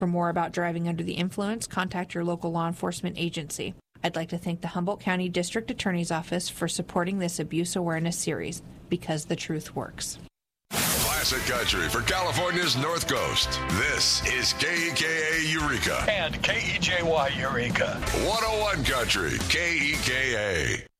For more about driving under the influence, contact your local law enforcement agency. I'd like to thank the Humboldt County District Attorney's Office for supporting this abuse awareness series, because the truth works. Classic country for California's North Coast. This is KEKA Eureka. And KEJY Eureka. 101 Country, KEKA.